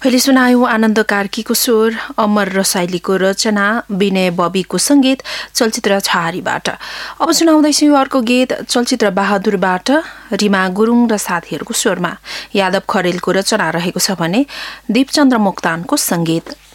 पहिले सुनायो आनन्द कार्कीको स्वर, अमर रसाइलीको रचना, विनय बबीको संगीत चलचित्र छहारीबाट। अब सुनाउँदैछु अर्को गीत चलचित्र बहादुरबाट, रिमा गुरुङ र साथीहरूको स्वरमा यादव खरेलको रचना रहेको छ भने दीपचन्द्र मोक्तानको संगीत।